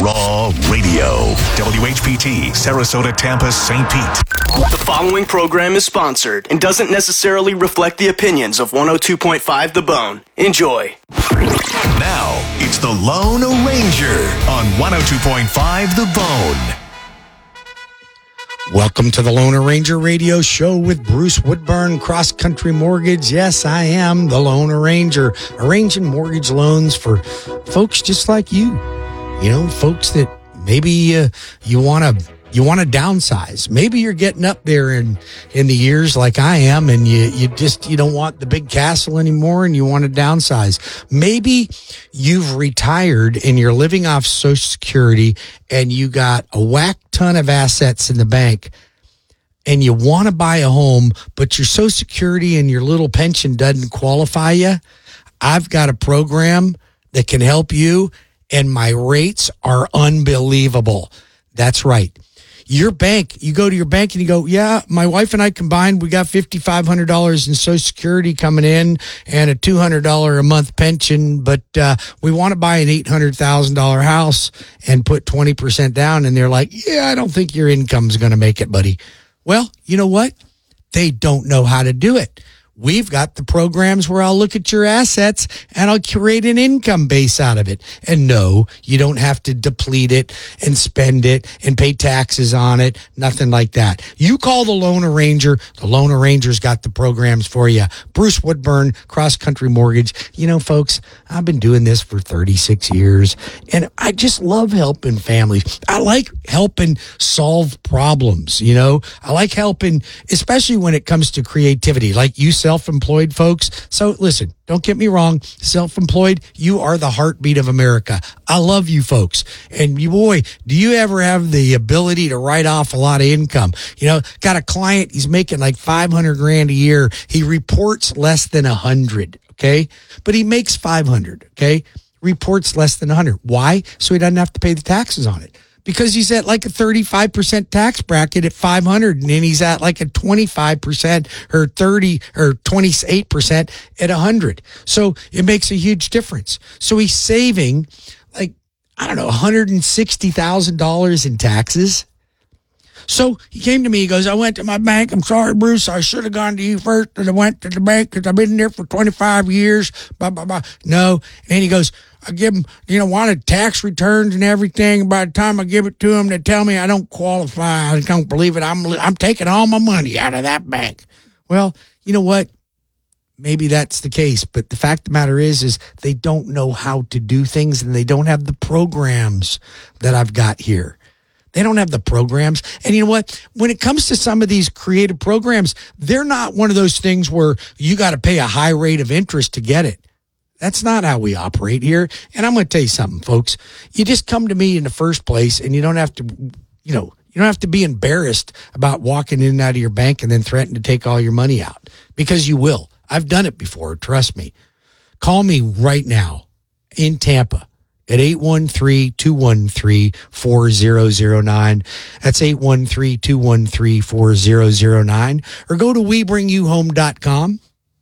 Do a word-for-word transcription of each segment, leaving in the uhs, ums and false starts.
Raw Radio. W H P T, Sarasota, Tampa, Saint Pete. The following program is sponsored and doesn't necessarily reflect the opinions of one oh two point five The Bone. Enjoy. Now, it's the Lone Ranger on one oh two point five The Bone. Welcome to the Lone Ranger Radio Show with Bruce Woodburn, Cross Country Mortgage. Yes, I am the Lone Ranger, arranging mortgage loans for folks just like you. You know, folks that maybe uh, you want to you want to downsize. Maybe you're getting up there in in the years like I am, and you you just you don't want the big castle anymore, and you want to downsize. Maybe you've retired and you're living off Social Security, and you got a whack ton of assets in the bank, and you want to buy a home, but your Social Security and your little pension doesn't qualify you. I've got a program that can help you, and my rates are unbelievable. That's right. Your bank, you go to your bank and you go, yeah, my wife and I combined, we got five thousand five hundred dollars in Social Security coming in and a two hundred dollars a month pension, but uh, we want to buy an eight hundred thousand dollars house and put twenty percent down. And they're like, yeah, I don't think your income's going to make it, buddy. Well, you know what? They don't know how to do it. We've got the programs where I'll look at your assets and I'll create an income base out of it. And no, you don't have to deplete it and spend it and pay taxes on it. Nothing like that. You call the Lone Ranger. The Lone Ranger's got the programs for you. Bruce Woodburn, Cross Country Mortgage. You know, folks, I've been doing this for thirty-six years, and I just love helping families. I like helping solve problems, you know. I like helping, especially when it comes to creativity, like you self-employed folks. So listen, don't get me wrong. Self-employed, you are the heartbeat of America. I love you folks. And you, boy, do you ever have the ability to write off a lot of income? You know, got a client, he's making like five hundred grand a year. He reports less than a hundred. Okay. But he makes five hundred. Okay. Reports less than a hundred. Why? So he doesn't have to pay the taxes on it. Because he's at like a thirty-five percent tax bracket at five hundred, and then he's at like a twenty-five percent or thirty or twenty-eight percent at one hundred. So it makes a huge difference. So he's saving like, I don't know, one hundred sixty thousand dollars in taxes. So he came to me, he goes, I went to my bank. I'm sorry, Bruce, I should have gone to you first. And I went to the bank because I've been there for twenty-five years. Blah, blah, blah. No. And he goes, I give them, you know, wanted tax returns and everything. By the time I give it to them, they tell me I don't qualify. I don't believe it. I'm, I'm taking all my money out of that bank. Well, you know what? Maybe that's the case. But the fact of the matter is, is they don't know how to do things, and they don't have the programs that I've got here. They don't have the programs. And you know what? When it comes to some of these creative programs, they're not one of those things where you got to pay a high rate of interest to get it. That's not how we operate here. And I'm going to tell you something, folks. You just come to me in the first place, and you don't have to, you know, you don't have to be embarrassed about walking in and out of your bank and then threaten to take all your money out, because you will. I've done it before. Trust me. Call me right now in Tampa at eight one three, two one three, four zero zero nine. That's eight one three, two one three, four zero zero nine. Or go to we bring you home dot com.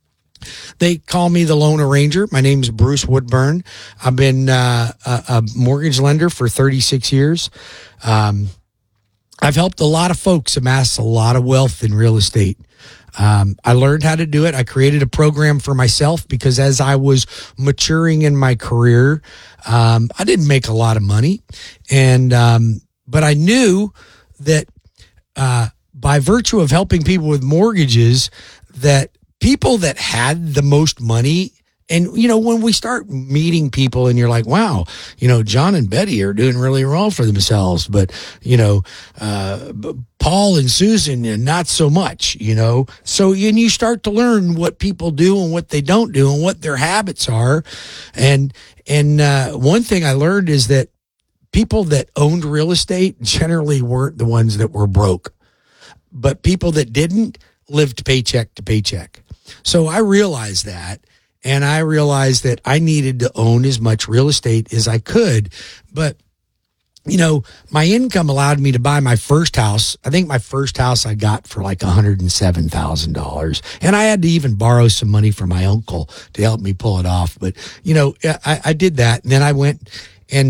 They call me the Lone Ranger. My name is Bruce Woodburn. I've been uh, a, a mortgage lender for thirty-six years. Um, I've helped a lot of folks amass a lot of wealth in real estate. Um, I learned how to do it. I created a program for myself because as I was maturing in my career, um, I didn't make a lot of money. And, um, but I knew that, uh, by virtue of helping people with mortgages, that people that had the most money, and, you know, when we start meeting people and you're like, wow, you know, John and Betty are doing really well for themselves, but, you know, uh, Paul and Susan, and not so much, you know. So, and you start to learn what people do and what they don't do and what their habits are. And, and, uh, one thing I learned is that people that owned real estate generally weren't the ones that were broke, but people that didn't lived paycheck to paycheck. So I realized that. And I realized that I needed to own as much real estate as I could. But, you know, my income allowed me to buy my first house. I think my first house I got for like one hundred seven thousand dollars. And I had to even borrow some money from my uncle to help me pull it off. But, you know, I, I did that. And then I went and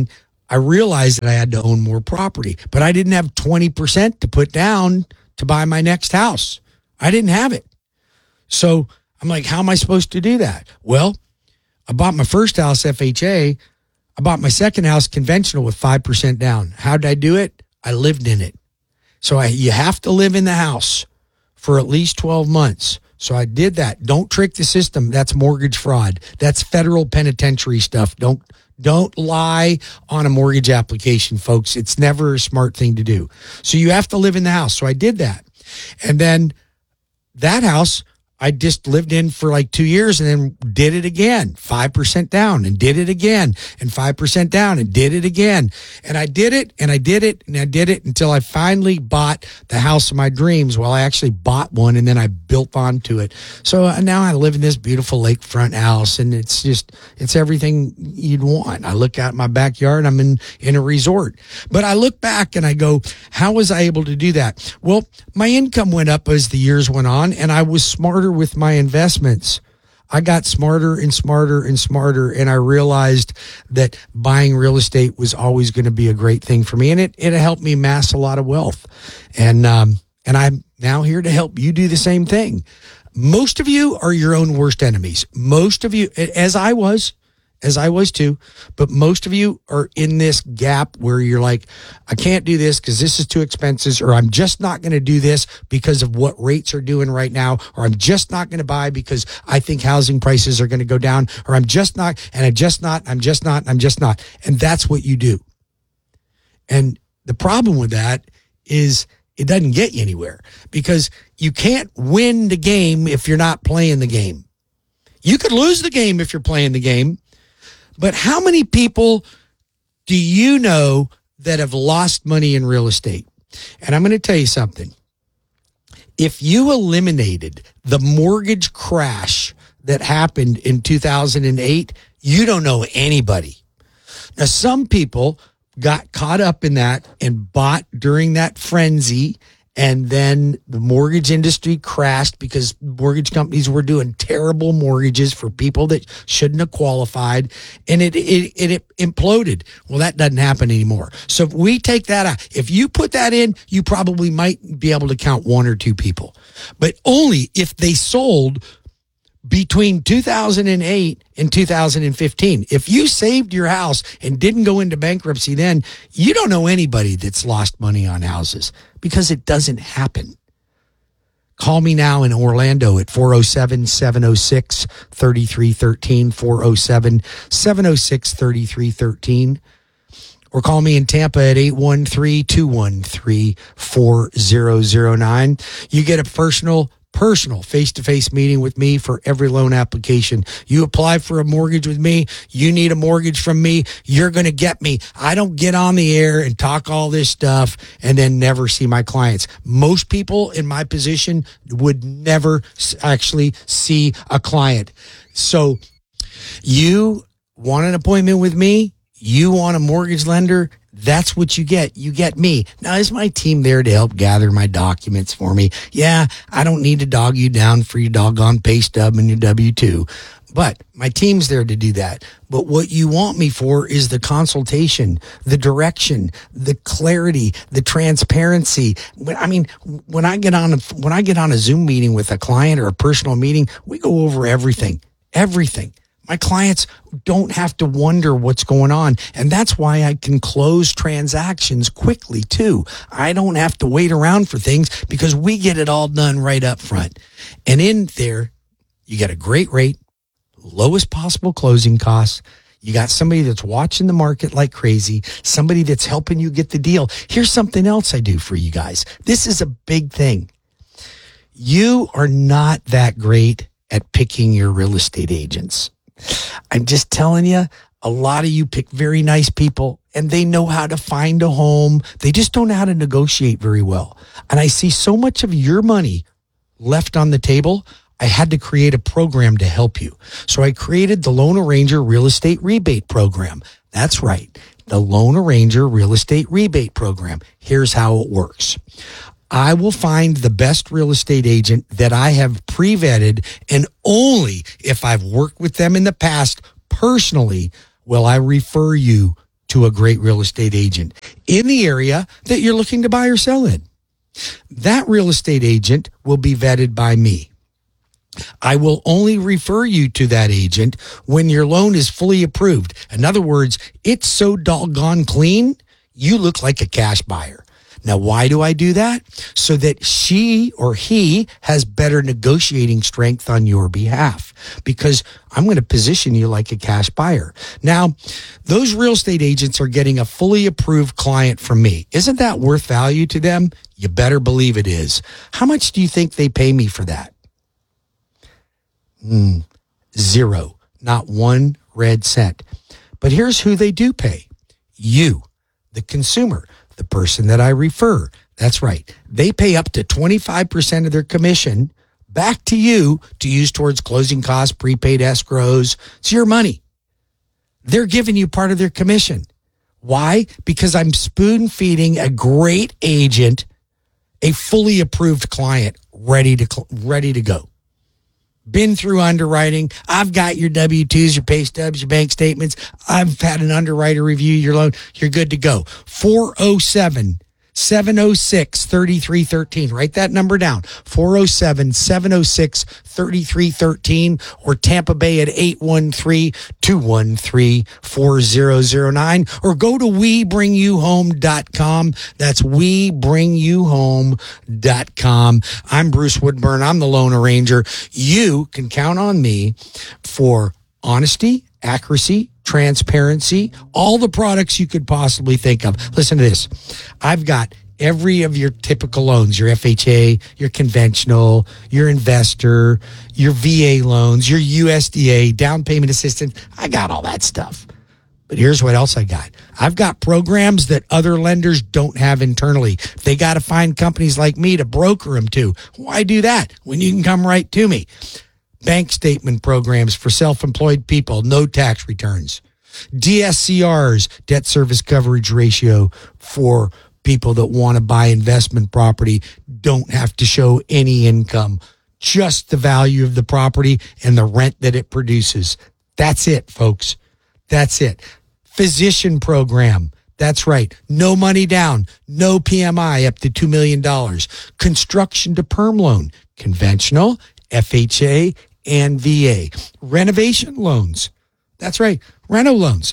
I realized that I had to own more property, but I didn't have twenty percent to put down to buy my next house. I didn't have it. So I'm like, how am I supposed to do that? Well, I bought my first house, F H A. I bought my second house, conventional, with five percent down. How did I do it? I lived in it. So I, you have to live in the house for at least twelve months. So I did that. Don't trick the system. That's mortgage fraud. That's federal penitentiary stuff. Don't don't lie on a mortgage application, folks. It's never a smart thing to do. So you have to live in the house. So I did that. And then that house, I just lived in for like two years and then did it again, five percent down, and did it again, and five percent down, and did it again. And I did it, and I did it, and I did it until I finally bought the house of my dreams. Well, I actually bought one, and then I built onto it. So now I live in this beautiful lakefront house, and it's just, it's everything you'd want. I look out my backyard, I'm in, in a resort. But I look back and I go, how was I able to do that? Well, my income went up as the years went on, and I was smarter with my investments. I got smarter and smarter and smarter, and I realized that buying real estate was always going to be a great thing for me, and it it helped me amass a lot of wealth. And um and I'm now here to help you do the same thing. Most of you are your own worst enemies. Most of you, as I was, as I was too, but most of you are in this gap where you're like, I can't do this because this is too expensive, or I'm just not going to do this because of what rates are doing right now, or I'm just not going to buy because I think housing prices are going to go down, or I'm just not, and I'm just not, I'm just not, I'm just not. And that's what you do. And the problem with that is it doesn't get you anywhere, because you can't win the game if you're not playing the game. You could lose the game if you're playing the game. But how many people do you know that have lost money in real estate? And I'm going to tell you something. If you eliminated the mortgage crash that happened in two thousand eight, you don't know anybody. Now, some people got caught up in that and bought during that frenzy, and then the mortgage industry crashed because mortgage companies were doing terrible mortgages for people that shouldn't have qualified, and it, it, it imploded. Well, that doesn't happen anymore. So if we take that out, if you put that in, you probably might be able to count one or two people, but only if they sold between two thousand eight and two thousand fifteen. If you saved your house and didn't go into bankruptcy then, you don't know anybody that's lost money on houses, because it doesn't happen. Call me now in Orlando at four oh seven, seven oh six, three three one three, four oh seven, seven oh six, three three one three, or call me in Tampa at eight one three, two one three, four oh oh nine. You get a personal personal face-to-face meeting with me for every loan application. You apply for a mortgage with me, you need a mortgage from me, you're going to get me. I don't get on the air and talk all this stuff and then never see my clients. Most people in my position would never actually see a client. So you want an appointment with me? You want a mortgage lender? That's what you get. You get me. Now, is my team there to help gather my documents for me? Yeah, I don't need to dog you down for your doggone pay stub and your W two, but my team's there to do that. But what you want me for is the consultation, the direction, the clarity, the transparency. When, I mean, when I get on a, when I get on a Zoom meeting with a client or a personal meeting, we go over everything, everything. My clients don't have to wonder what's going on. And that's why I can close transactions quickly too. I don't have to wait around for things because we get it all done right up front. And in there, you get a great rate, lowest possible closing costs. You got somebody that's watching the market like crazy, somebody that's helping you get the deal. Here's something else I do for you guys. This is a big thing. You are not that great at picking your real estate agents. I'm just telling you, a lot of you pick very nice people and they know how to find a home. They just don't know how to negotiate very well. And I see so much of your money left on the table. I had to create a program to help you. So I created the Loan Arranger Real Estate Rebate Program. That's right. The Loan Arranger Real Estate Rebate Program. Here's how it works. I will find the best real estate agent that I have pre-vetted, and only if I've worked with them in the past personally will I refer you to a great real estate agent in the area that you're looking to buy or sell in. That real estate agent will be vetted by me. I will only refer you to that agent when your loan is fully approved. In other words, it's so doggone clean, you look like a cash buyer. Now, why do I do that? So that she or he has better negotiating strength on your behalf, because I'm going to position you like a cash buyer. Now, those real estate agents are getting a fully approved client from me. Isn't that worth value to them? You better believe it is. How much do you think they pay me for that? Mm, zero. Not one red cent. But here's who they do pay. You, the consumer. The person that I refer. That's right. They pay up to twenty-five percent of their commission back to you to use towards closing costs, prepaid escrows. It's your money. They're giving you part of their commission. Why? Because I'm spoon feeding a great agent, a fully approved client ready to, ready to go. Been through underwriting. I've got your W two's, your pay stubs, your bank statements. I've had an underwriter review your loan. You're good to go. four oh seven, seven oh six, three three one three. Write that number down. four oh seven, seven oh six, three three one three or Tampa Bay at eight one three, two one three, four oh oh nine or go to we bring you home dot com. That's we bring you home dot com. I'm Bruce Woodburn. I'm the Loan Arranger. You can count on me for honesty, accuracy, transparency, all the products you could possibly think of. Listen to this. I've got every of your typical loans, your F H A, your conventional, your investor, your V A loans, your U S D A, down payment assistance. I got all that stuff. But here's what else I got. I've got programs that other lenders don't have internally. They got to find companies like me to broker them to. Why do that when you can come right to me? Bank statement programs for self-employed people, no tax returns. D S C Rs, debt service coverage ratio for people that want to buy investment property, don't have to show any income, just the value of the property and the rent that it produces. That's it, folks. That's it. Physician program. That's right. No money down. No P M I up to two million dollars. Construction to perm loan. Conventional, F H A, and V A. Renovation loans. That's right. Reno loans.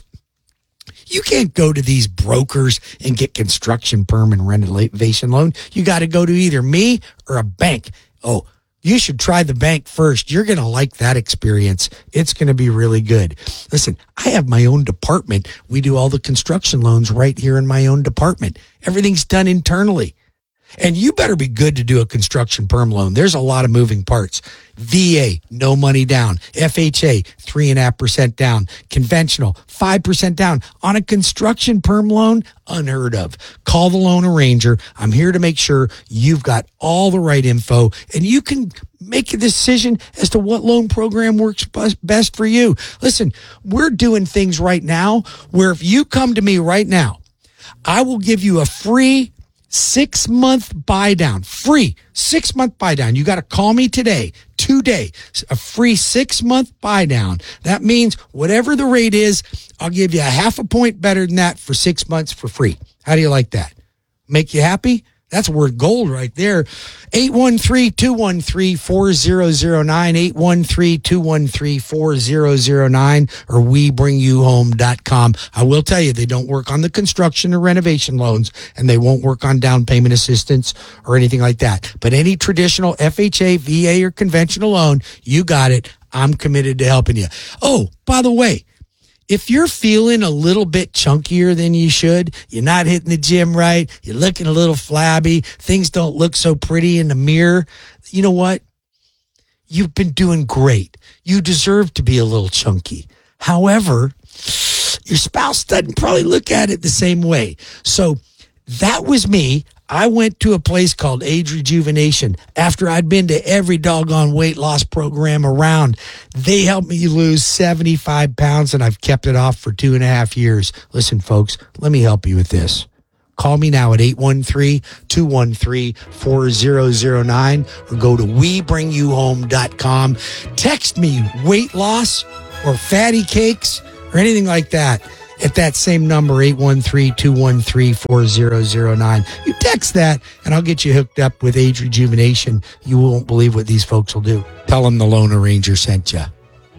You can't go to these brokers and get construction perm and renovation loan. You got to go to either me or a bank. Oh, you should try the bank first. You're going to like that experience. It's going to be really good. Listen, I have my own department. We do all the construction loans right here in my own department. Everything's done internally. And you better be good to do a construction perm loan. There's a lot of moving parts. V A, no money down. F H A, three and a half percent down. Conventional, five percent down. On a construction perm loan, unheard of. Call the Loan Arranger. I'm here to make sure you've got all the right info and you can make a decision as to what loan program works best for you. Listen, we're doing things right now where if you come to me right now, I will give you a free Six month buy down, free six month buy down. You got to call me today, today, a free six month buy down. That means whatever the rate is, I'll give you a half a point better than that for six months for free. How do you like that? Make you happy? That's worth gold right there. eight one three, two one three, four oh oh nine, eight one three, two one three, four oh oh nine, or we bring you home dot com. I will tell you, they don't work on the construction or renovation loans, and they won't work on down payment assistance or anything like that. But any traditional F H A, V A, or conventional loan, you got it. I'm committed to helping you. Oh, by the way, if you're feeling a little bit chunkier than you should, you're not hitting the gym right, you're looking a little flabby, things don't look so pretty in the mirror, you know what? You've been doing great. You deserve to be a little chunky. However, your spouse doesn't probably look at it the same way. So that was me. I went to a place called Age Rejuvenation after I'd been to every doggone weight loss program around. They helped me lose seventy-five pounds, and I've kept it off for two and a half years. Listen, folks, let me help you with this. Call me now at eight one three, two one three, four oh oh nine or go to we bring you home dot com. Text me weight loss or fatty cakes or anything like that. at that same number, eight one three, two one three, four zero zero nine. You text that, and I'll get you hooked up with Age Rejuvenation. You won't believe what these folks will do. Tell them the Lone Ranger sent you.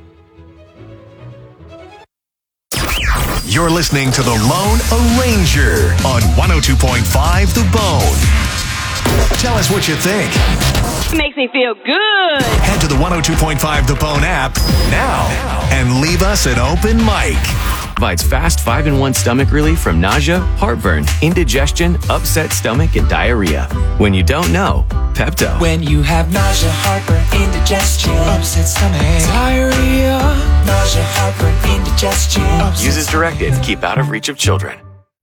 You're listening to The Lone Ranger on one oh two point five The Bone. Tell us what you think. It makes me feel good. Head to the one oh two point five The Bone app now and leave us an open mic. Provides fast five in one stomach relief from nausea, heartburn, indigestion, upset stomach, and diarrhea. When you don't know, Pepto. When you have nausea, heartburn, indigestion, upset stomach, diarrhea, nausea, heartburn, indigestion. Use as directed. Keep out of reach of children.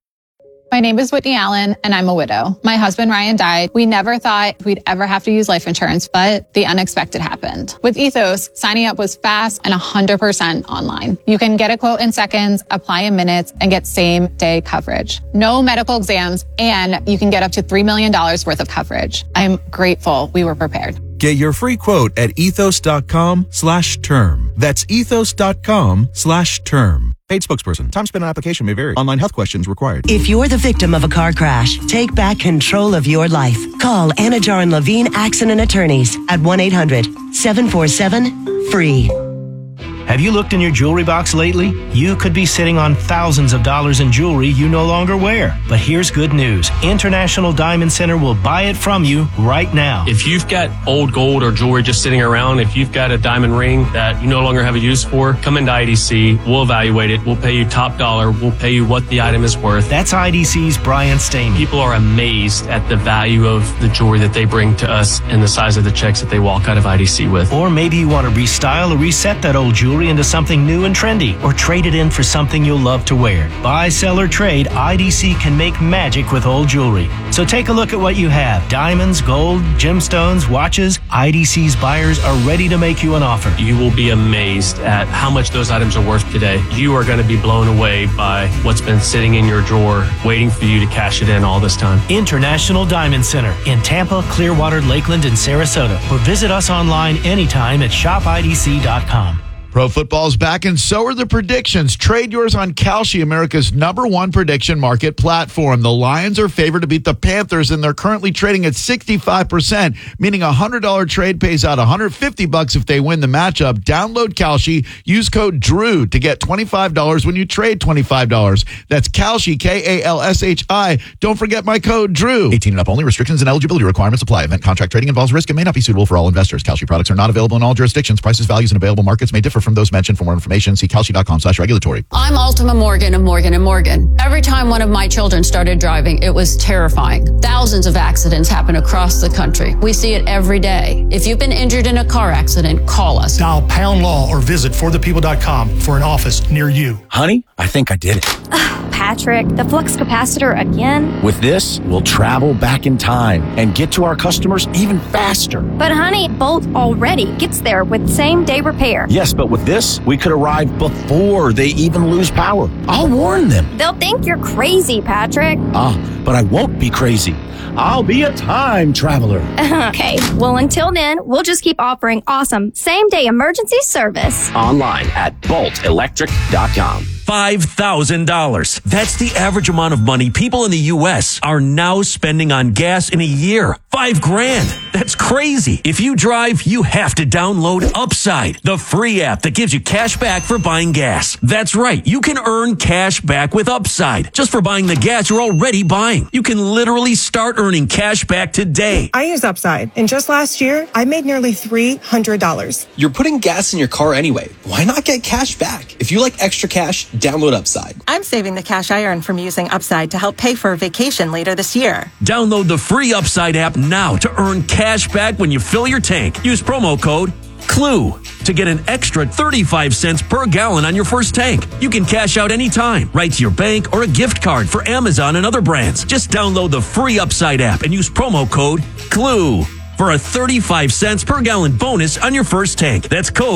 My name is Whitney Allen, and I'm a widow. My husband, Ryan, died. We never thought we'd ever have to use life insurance, but the unexpected happened. With Ethos, signing up was fast and one hundred percent online. You can get a quote in seconds, apply in minutes, and get same-day coverage. No medical exams, and you can get up to three million dollars worth of coverage. I'm grateful we were prepared. Get your free quote at ethos.com slash term. That's ethos.com slash term. Paid spokesperson. Time spent on application may vary. Online health questions required. If you're the victim of a car crash, take back control of your life. Call Anajar and Levine Accident Attorneys at one eight hundred, seven four seven, free. Have you looked in your jewelry box lately? You could be sitting on thousands of dollars in jewelry you no longer wear. But here's good news. International Diamond Center will buy it from you right now. If you've got old gold or jewelry just sitting around, if you've got a diamond ring that you no longer have a use for, come into I D C. We'll evaluate it. We'll pay you top dollar. We'll pay you what the item is worth. That's I D C's Brian Stamey. People are amazed at the value of the jewelry that they bring to us and the size of the checks that they walk out of I D C with. Or maybe you want to restyle or reset that old jewelry into something new and trendy, or trade it in for something you'll love to wear. Buy, sell, or trade, I D C can make magic with old jewelry. So take a look at what you have. Diamonds, gold, gemstones, watches. I D C's buyers are ready to make you an offer. You will be amazed at how much those items are worth today. You are going to be blown away by what's been sitting in your drawer, waiting for you to cash it in all this time. International Diamond Center in Tampa, Clearwater, Lakeland, and Sarasota. Or visit us online anytime at shop I D C dot com. Pro football's back, and so are the predictions. Trade yours on Kalshi, America's number one prediction market platform. The Lions are favored to beat the Panthers, and they're currently trading at sixty-five percent, meaning a one hundred dollars trade pays out one hundred fifty bucks if they win the matchup. Download Kalshi. Use code DREW to get twenty-five dollars when you trade twenty-five dollars. That's Kalshi, K A L S H I. Don't forget my code DREW. eighteen and up only. Restrictions and eligibility requirements apply. Event contract trading involves risk and may not be suitable for all investors. Kalshi products are not available in all jurisdictions. Prices, values, and available markets may differ from those mentioned. For more information, see Kalshi.com slash regulatory. I'm Ultima Morgan of Morgan and Morgan. Every time one of my children started driving, it was terrifying. Thousands of accidents happen across the country. We see it every day. If you've been injured in a car accident, call us. Dial pound law or visit for the people dot com for an office near you. Honey, I think I did it. Patrick, the flux capacitor again? With this, we'll travel back in time and get to our customers even faster. But honey, Bolt already gets there with same-day repair. Yes, but with this, we could arrive before they even lose power. I'll warn them. They'll think you're crazy, Patrick. Ah, but I won't be crazy. I'll be a time traveler. Okay, well, until then, we'll just keep offering awesome same-day emergency service. Online at bolt electric dot com. five thousand dollars. That's the average amount of money people in the U S are now spending on gas in a year. Five grand. That's crazy. If you drive, you have to download Upside, the free app that gives you cash back for buying gas. That's right. You can earn cash back with Upside just for buying the gas you're already buying. You can literally start earning cash back today. I use Upside, and just last year, I made nearly three hundred dollars. You're putting gas in your car anyway. Why not get cash back? If you like extra cash, download Upside. I'm saving the cash I earn from using Upside to help pay for a vacation later this year. Download the free Upside app now to earn cash back when you fill your tank. Use promo code CLUE to get an extra thirty-five cents per gallon on your first tank. You can cash out anytime, right to your bank or a gift card for Amazon and other brands. Just download the free Upside app and use promo code CLUE for a thirty-five cents per gallon bonus on your first tank. That's code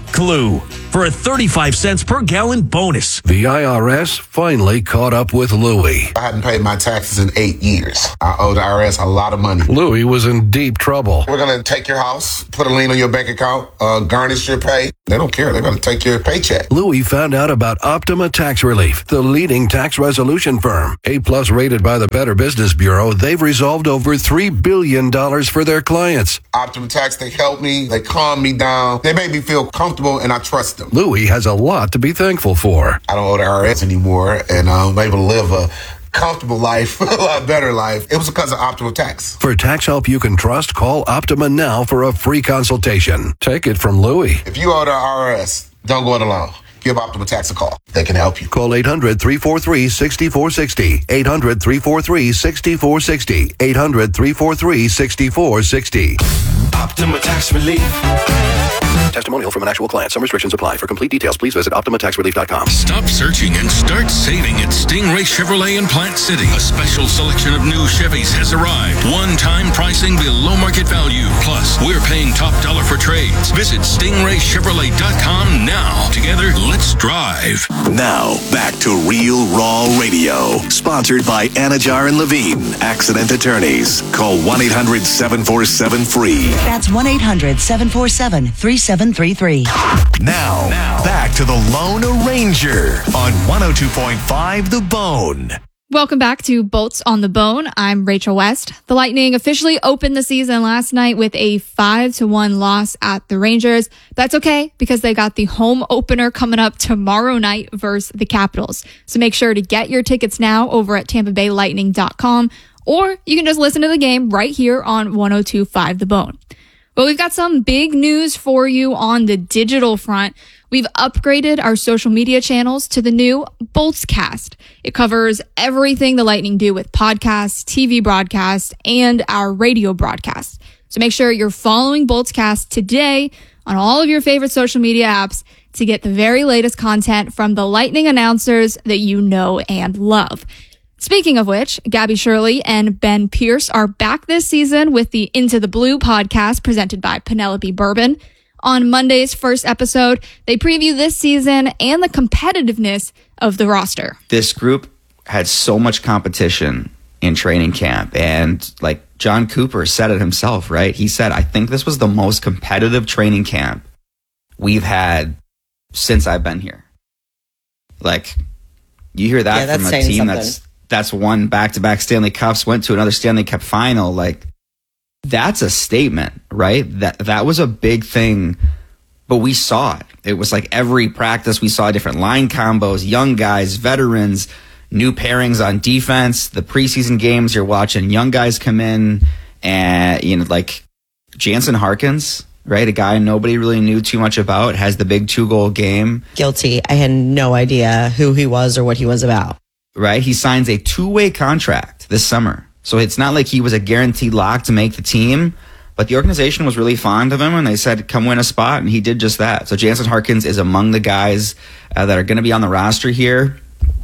Clue for a thirty-five cents per gallon bonus. The I R S finally caught up with Louie. I hadn't paid my taxes in eight years. I owe the I R S a lot of money. Louie was in deep trouble. We're going to take your house, put a lien on your bank account, uh, garnish your pay. They don't care. They're going to take your paycheck. Louie found out about Optima Tax Relief, the leading tax resolution firm. A-plus rated by the Better Business Bureau, they've resolved over three billion dollars for their clients. Optima Tax, they help me. They calm me down. They make me feel comfortable, and I trust them. Louie has a lot to be thankful for. I don't owe the I R S anymore, and I'm able to live a comfortable life, a lot better life. It was because of Optima Tax. For tax help you can trust, call Optima now for a free consultation. Take it from Louie. If you owe the I R S, don't go it alone. Give Optima Tax a call. They can help you. Call eight hundred, three four three, six four six zero. eight hundred, three four three, six four six zero. eight hundred, three four three, six four six zero. Optima Tax Relief. Testimonial from an actual client. Some restrictions apply. For complete details, please visit Optima Tax Relief dot com. Stop searching and start saving at Stingray Chevrolet in Plant City. A special selection of new Chevys has arrived. One-time pricing below market value. Plus, we're paying top dollar for trades. Visit Stingray Chevrolet dot com now. Together, let's drive. Now, back to Real Raw Radio. Sponsored by Anajar and Levine. Accident Attorneys. Call one eight hundred, seven four seven, F R E E. That's one eight hundred, seven four seven, three seven three three. Now, now, back to the Lone Ranger on one oh two point five The Bone. Welcome back to Bolts on the Bone. I'm Rachel West. The Lightning officially opened the season last night with a five to one loss at the Rangers. That's okay because they got the home opener coming up tomorrow night versus the Capitals. So make sure to get your tickets now over at tampa bay lightning dot com, or you can just listen to the game right here on one oh two point five The Bone. Well, we've got some big news for you on the digital front. We've upgraded our social media channels to the new Boltscast. It covers everything the Lightning do with podcasts, T V broadcasts, and our radio broadcasts. So make sure you're following Boltscast today on all of your favorite social media apps to get the very latest content from the Lightning announcers that you know and love. Speaking of which, Gabby Shirley and Ben Pierce are back this season with the Into the Blue podcast presented by Penelope Bourbon. On Monday's first episode, they preview this season and the competitiveness of the roster. This group had so much competition in training camp, and like John Cooper said it himself, right? He said, I think this was the most competitive training camp we've had since I've been here. Like, you hear that yeah, from a team something. that's that's won back-to-back Stanley Cups, went to another Stanley Cup final. Like, that's a statement, right? That that was a big thing, but we saw it. It was like every practice we saw different line combos, young guys, veterans, new pairings on defense. The preseason games, you're watching young guys come in, and you know, like Jansen Harkins, right? A guy nobody really knew too much about, has the big two-goal game. Guilty. I had no idea who he was or what he was about. Right? He signs a two-way contract this summer. So it's not like he was a guaranteed lock to make the team, but the organization was really fond of him, and they said, come win a spot, and he did just that. So Jansen Harkins is among the guys uh, that are going to be on the roster here.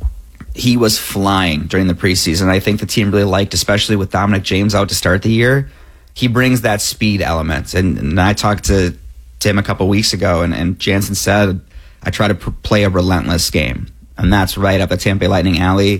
He was flying during the preseason. I think the team really liked, especially with Dominic James out to start the year. He brings that speed element. And, and I talked to, to him a couple weeks ago, and, and Jansen said, I try to pr- play a relentless game. And that's right up the Tampa Bay Lightning alley.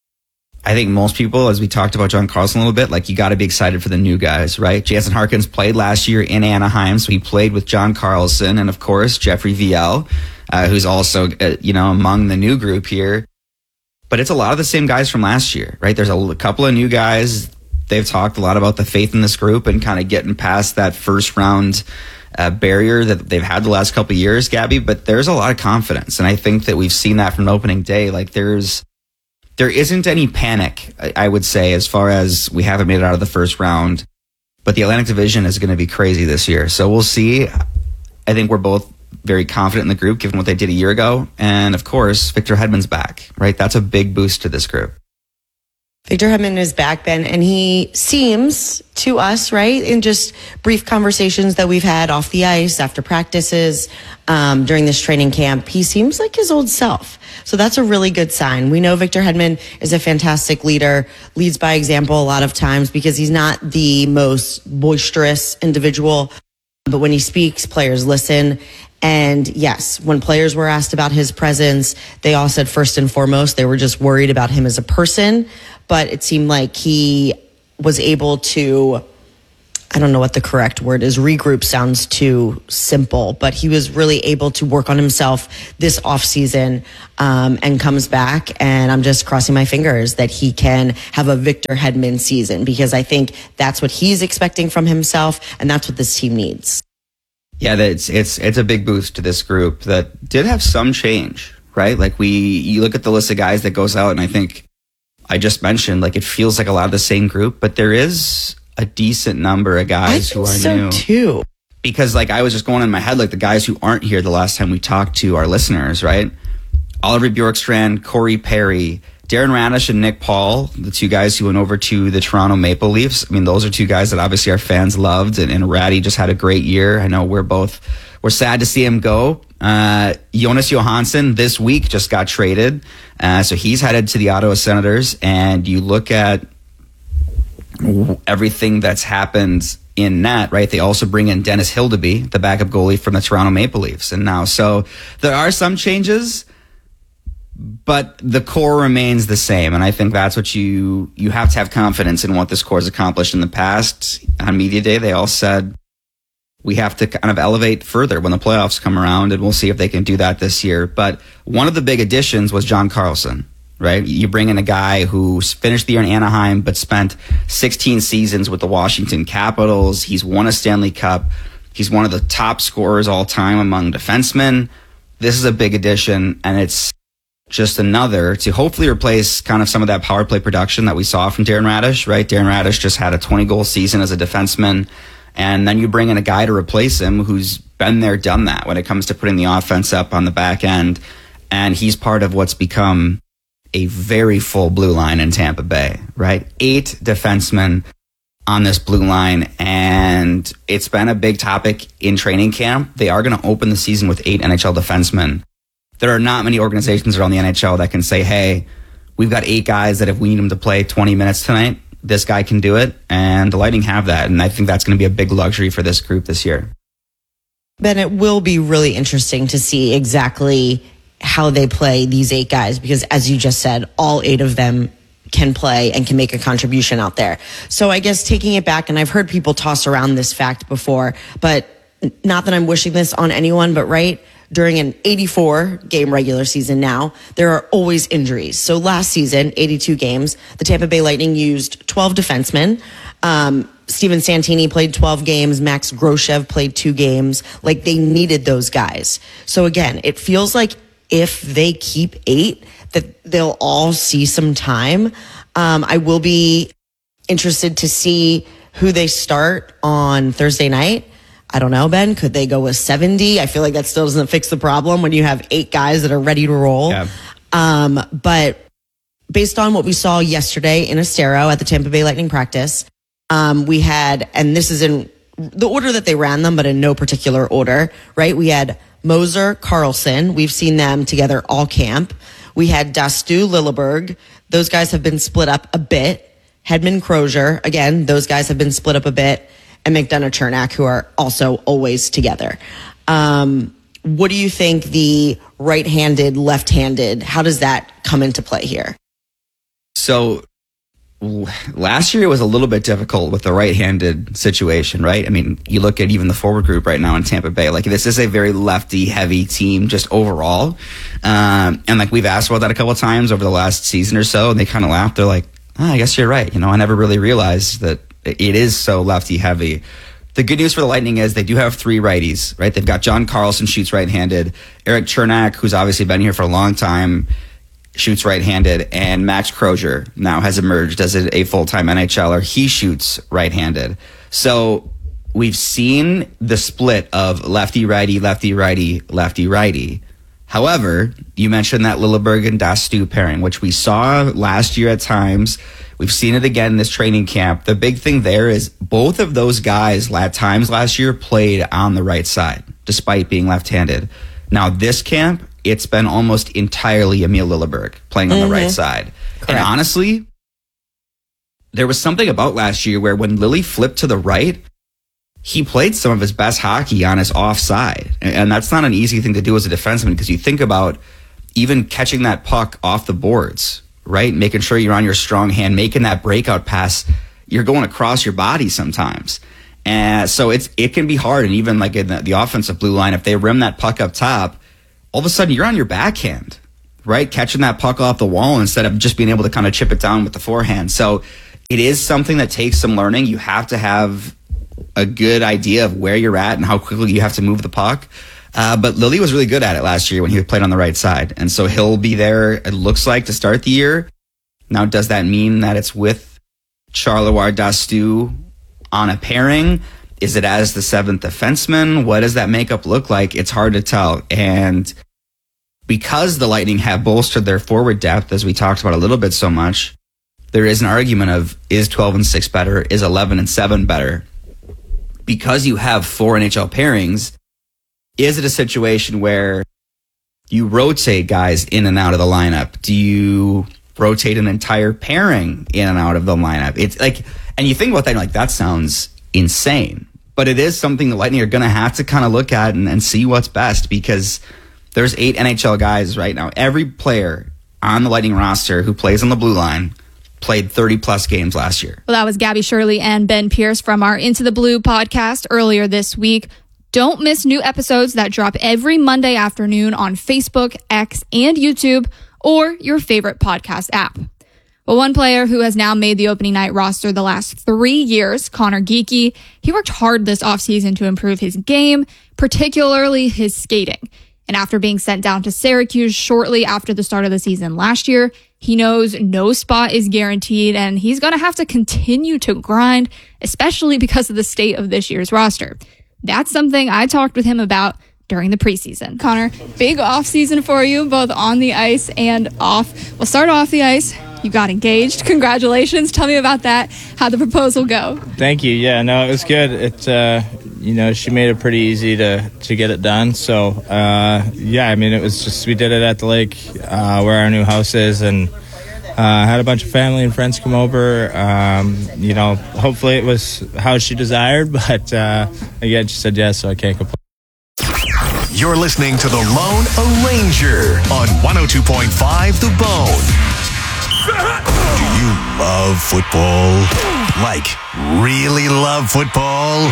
I think most people, as we talked about John Carlson a little bit, like you got to be excited for the new guys, right? Jansen Harkins played last year in Anaheim, so he played with John Carlson and, of course, Jeffrey Viel, uh, who's also, uh, you know, among the new group here. But it's a lot of the same guys from last year, right? There's a, a couple of new guys. They've talked a lot about the faith in this group and kind of getting past that first round uh, barrier that they've had the last couple of years, Gabby. But there's a lot of confidence, and I think that we've seen that from opening day. Like there's there isn't any panic, I, I would say, as far as we haven't made it out of the first round. But the Atlantic Division is going to be crazy this year, so we'll see. I think we're both very confident in the group, given what they did a year ago, and of course, Victor Hedman's back. Right, that's a big boost to this group. Victor Hedman is back, Ben, and he seems to us, right, in just brief conversations that we've had off the ice, after practices, um, during this training camp, he seems like his old self. So that's a really good sign. We know Victor Hedman is a fantastic leader, leads by example a lot of times because he's not the most boisterous individual But when he speaks, players listen. And yes, when players were asked about his presence, they all said first and foremost, they were just worried about him as a person. But it seemed like he was able to, I don't know what the correct word is, regroup sounds too simple, but he was really able to work on himself this offseason um, and comes back. And I'm just crossing my fingers that he can have a Victor Hedman season, because I think that's what he's expecting from himself, and that's what this team needs. Yeah, that's it's it's a big boost to this group that did have some change, right? Like we, you look at the list of guys that goes out, and I think I just mentioned, like it feels like a lot of the same group, but there is a decent number of guys who are so new. Too. Because like I was just going in my head, like the guys who aren't here the last time we talked to our listeners, right? Oliver Bjorkstrand, Corey Perry, Darren Radish, and Nick Paul, the two guys who went over to the Toronto Maple Leafs. I mean, those are two guys that obviously our fans loved, and, and Ratty just had a great year. I know we're both, we're sad to see him go. Uh, Jonas Johansson this week just got traded. Uh, so he's headed to the Ottawa Senators, and you look at everything that's happened in net, right? They also bring in Dennis Hildeby, the backup goalie from the Toronto Maple Leafs. And now, so there are some changes, but the core remains the same. And I think that's what you, you have to have confidence in what this core has accomplished in the past. On media day, they all said we have to kind of elevate further when the playoffs come around, and we'll see if they can do that this year. But one of the big additions was John Carlson, right? You bring in a guy who finished the year in Anaheim, but spent sixteen seasons with the Washington Capitals. He's won a Stanley Cup. He's one of the top scorers all time among defensemen. This is a big addition, and it's just another to hopefully replace kind of some of that power play production that we saw from Darren Radish, right? Darren Radish just had a twenty-goal season as a defenseman, and then you bring in a guy to replace him who's been there, done that when it comes to putting the offense up on the back end, and he's part of what's become a very full blue line in Tampa Bay, right? Eight defensemen on this blue line, and it's been a big topic in training camp. They are going to open the season with eight N H L defensemen. There are not many organizations around the N H L that can say, hey, we've got eight guys that if we need them to play twenty minutes tonight, this guy can do it. And the Lightning have that. And I think that's going to be a big luxury for this group this year. Ben, it will be really interesting to see exactly how they play these eight guys, because as you just said, all eight of them can play and can make a contribution out there. So I guess taking it back, and I've heard people toss around this fact before, but not that I'm wishing this on anyone, but right, during an eighty-four game regular season now, there are always injuries. So last season, eighty-two games, the Tampa Bay Lightning used twelve defensemen. Um, Steven Santini played twelve games. Max Groshev played two games. Like, they needed those guys. So again, it feels like if they keep eight, that they'll all see some time. Um, I will be interested to see who they start on Thursday night. I don't know, Ben. Could they go with seventy? I feel like that still doesn't fix the problem when you have eight guys that are ready to roll. Yeah. Um, but based on what we saw yesterday in Estero at the Tampa Bay Lightning practice, um, we had, and this is in the order that they ran them, but in no particular order, right? We had Moser, Carlson. We've seen them together all camp. We had Dastu, Lilleberg. Those guys have been split up a bit. Hedman, Crozier. Again, those guys have been split up a bit. And McDonough, Chernak, who are also always together. Um, what do you think the right-handed, left-handed, how does that come into play here? So last year it was a little bit difficult with the right-handed situation, right? I mean, you look at even the forward group right now in Tampa Bay. Like, this is a very lefty-heavy team just overall. Um, and, like, we've asked about that a couple of times over the last season or so, and they kind of laughed. They're like, oh, I guess you're right. You know, I never really realized that it is so lefty heavy. The good news for the Lightning is they do have three righties, right? They've got John Carlson, shoots right-handed. Eric Chernak, who's obviously been here for a long time, shoots right-handed. And Max Crozier now has emerged as a, a full-time N H L er. He shoots right-handed. So we've seen the split of lefty-righty, lefty-righty, lefty-righty. However, you mentioned that Lilleberg and Dastu pairing, which we saw last year at times. We've seen it again in this training camp. The big thing there is both of those guys at times last year played on the right side, despite being left-handed. Now, this camp, it's been almost entirely Emil Lilleberg playing on mm-hmm. the right side. Correct. And honestly, there was something about last year where when Lily flipped to the right, he played some of his best hockey on his offside. And that's not an easy thing to do as a defenseman, because you think about even catching that puck off the boards, right? Making sure you're on your strong hand, making that breakout pass. You're going across your body sometimes. And so it's it can be hard. And even like in the, the offensive blue line, if they rim that puck up top, all of a sudden you're on your backhand, right? Catching that puck off the wall instead of just being able to kind of chip it down with the forehand. So it is something that takes some learning. You have to have a good idea of where you're at and how quickly you have to move the puck. Uh, but Lily was really good at it last year when he played on the right side. And so he'll be there, it looks like, to start the year. Now, does that mean that it's with Charleroi Dastu on a pairing? Is it as the seventh defenseman? What does that makeup look like? It's hard to tell. And because the Lightning have bolstered their forward depth, as we talked about a little bit so much, there is an argument of, is twelve and six better? Is eleven and seven better? Because you have four N H L pairings, is it a situation where you rotate guys in and out of the lineup? Do you rotate an entire pairing in and out of the lineup? It's like, and you think about that, and like, that sounds insane. But it is something the Lightning are going to have to kind of look at and, and see what's best, because there's eight N H L guys right now. Every player on the Lightning roster who plays on the blue line played thirty plus games last year. Well, that was Gabby Shirley and Ben Pierce from our Into the Blue podcast earlier this week. Don't miss new episodes that drop every Monday afternoon on Facebook, X, and YouTube, or your favorite podcast app. Well, one player who has now made the opening night roster the last three years, Connor Geekie, he worked hard this offseason to improve his game, particularly his skating. And after being sent down to Syracuse shortly after the start of the season last year, he knows no spot is guaranteed, and he's going to have to continue to grind, especially because of the state of this year's roster. That's something I talked with him about during the preseason. Connor, big off season for you, both on the ice and off. We'll start off the ice. You got engaged. Congratulations. Tell me about that. How'd the proposal go? Thank you. Yeah, no, it was good. It, uh, you know, she made it pretty easy to, to get it done. So, uh, yeah, I mean, it was just, we did it at the lake uh, where our new house is, and uh, had a bunch of family and friends come over. Um, you know, hopefully it was how she desired, but uh, again, she said yes, so I can't complain. You're listening to The Lone Ranger on one oh two point five The Bone. Do you love football? Like, really love football?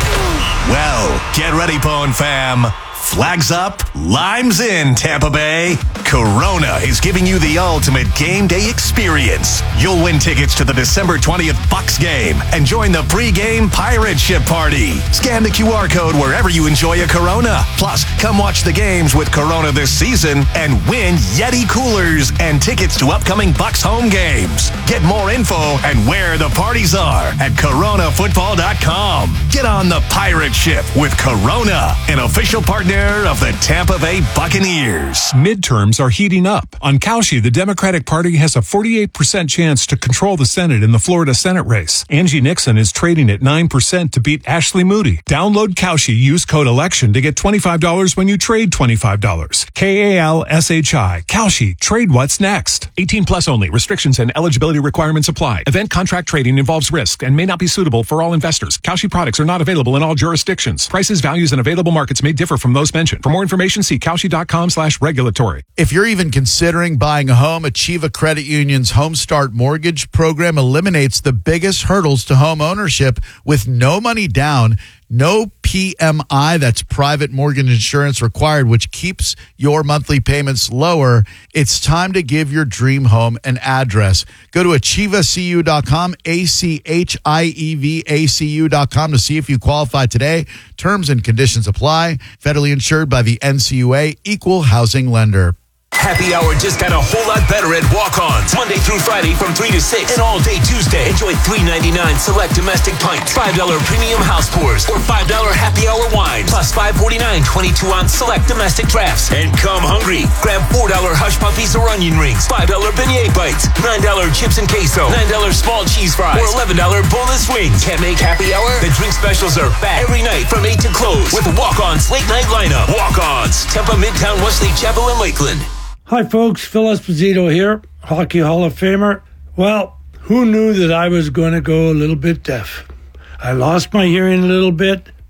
Well, get ready, Bone fam. Flags up, limes in, Tampa Bay. Corona is giving you the ultimate game day experience. You'll win tickets to the December twentieth Bucks game and join the pre-game pirate ship party. Scan the Q R code wherever you enjoy a Corona. Plus, come watch the games with Corona this season and win Yeti coolers and tickets to upcoming Bucks home games. Get more info and where the parties are at corona football dot com. Get on the pirate ship with Corona, an official partner of the Tampa Bay Buccaneers. Midterms are heating up. On Kalshi, the Democratic Party has a forty-eight percent chance to control the Senate in the Florida Senate race. Angie Nixon is trading at nine percent to beat Ashley Moody. Download Kalshi, use code ELECTION to get twenty-five dollars when you trade twenty-five dollars. K A L S H I. Kalshi. Trade what's next. eighteen plus only. Restrictions and eligibility requirements apply. Event contract trading involves risk and may not be suitable for all investors. Kalshi products are not available in all jurisdictions. Prices, values, and available markets may differ from those mentioned. For more information, see Kalshi.com slash regulatory. If you're even considering buying a home, Achieva Credit Union's Home Start Mortgage program eliminates the biggest hurdles to home ownership with no money down, no P M I, that's private mortgage insurance required, which keeps your monthly payments lower. It's time to give your dream home an address. Go to achieva c u dot com, A C H I E V A C U dot com to see if you qualify today. Terms and conditions apply. Federally insured by the N C U A, Equal Housing Lender. Happy Hour just got a whole lot better at Walk-Ons. Monday through Friday from three to six. And all day Tuesday. Enjoy three ninety-nine select domestic pints, five dollars premium house pours, or five dollars happy hour wines. Plus five forty-nine twenty-two ounce select domestic drafts. And come hungry. Grab four dollars hush puppies or onion rings, five dollars beignet bites, nine dollars chips and queso, nine dollars small cheese fries, or eleven dollars boneless wings. Can't make happy hour? The drink specials are back every night from eight to close with Walk-Ons late night lineup. Walk-Ons, Tampa, Midtown, Wesley Chapel, and Lakeland. Hi folks, Phil Esposito here, Hockey Hall of Famer. Well, who knew that I was going to go a little bit deaf? I lost my hearing a little bit.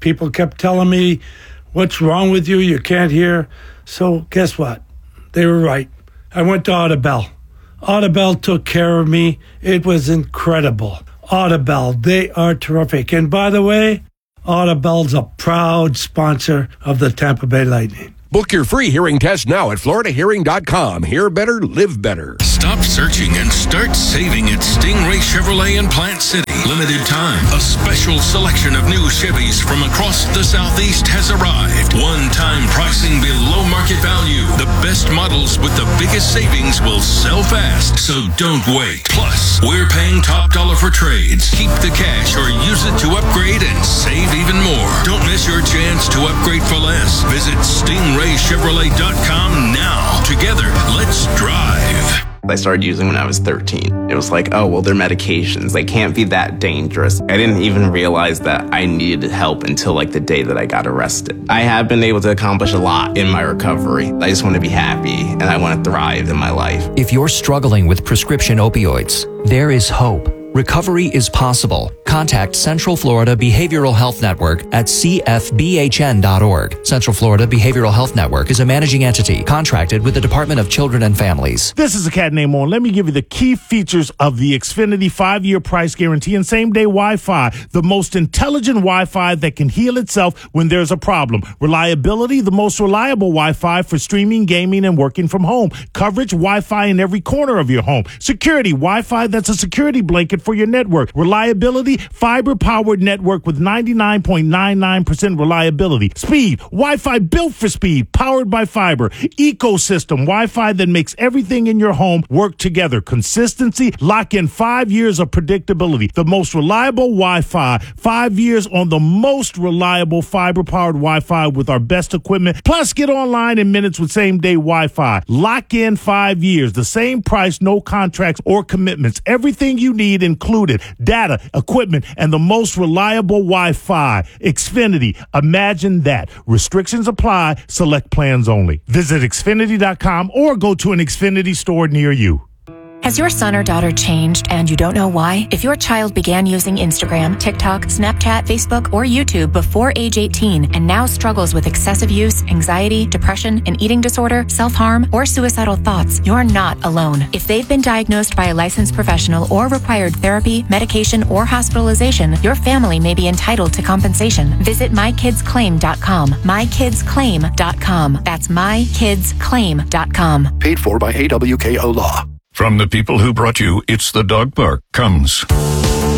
People kept telling me, what's wrong with you? You can't hear. So guess what? They were right. I went to Audibel. Audibel took care of me. It was incredible. Audibel, they are terrific. And by the way, Audibel's a proud sponsor of the Tampa Bay Lightning. Book your free hearing test now at florida hearing dot com. Hear better, live better. Stop searching and start saving at Stingray Chevrolet in Plant City. Limited time. A special selection of new Chevys from across the Southeast has arrived. One-time pricing below market value. The best models with the biggest savings will sell fast, so don't wait. Plus, we're paying top dollar for trades. Keep the cash or use it to upgrade and save even more. Don't miss your chance to upgrade for less. Visit Stingray Chevrolet dot com now. Together, let's drive. I started using when I was thirteen. It was like, oh, well, they're medications. They can't be that dangerous. I didn't even realize that I needed help until like the day that I got arrested. I have been able to accomplish a lot in my recovery. I just want to be happy and I want to thrive in my life. If you're struggling with prescription opioids, there is hope. Recovery is possible. Contact Central Florida Behavioral Health Network at c f b h n dot org. Central Florida Behavioral Health Network is a managing entity contracted with the Department of Children and Families. This is a cat named On. Let me give you the key features of the Xfinity five-year price guarantee and same-day Wi-Fi. The most intelligent Wi-Fi that can heal itself when there's a problem. Reliability, the most reliable Wi-Fi for streaming, gaming, and working from home. Coverage, Wi-Fi in every corner of your home. Security, Wi-Fi that's a security blanket for your network. Reliability, fiber-powered network with ninety-nine point nine nine percent reliability. Speed, Wi-Fi built for speed, powered by fiber. Ecosystem, Wi-Fi that makes everything in your home work together. Consistency, lock in five years of predictability. The most reliable Wi-Fi, five years on the most reliable fiber-powered Wi-Fi with our best equipment. Plus, get online in minutes with same-day Wi-Fi. Lock in five years. The same price, no contracts or commitments. Everything you need included. Data, equipment, and the most reliable Wi-Fi. Xfinity. Imagine that. Restrictions apply. Select plans only. Visit Xfinity dot com or go to an Xfinity store near you. Has your son or daughter changed and you don't know why? If your child began using Instagram, TikTok, Snapchat, Facebook, or YouTube before age eighteen and now struggles with excessive use, anxiety, depression, an eating disorder, self-harm, or suicidal thoughts, you're not alone. If they've been diagnosed by a licensed professional or required therapy, medication, or hospitalization, your family may be entitled to compensation. Visit my kids claim dot com. my kids claim dot com. That's my kids claim dot com. Paid for by A W K O Law. From the people who brought you It's the Dog Park comes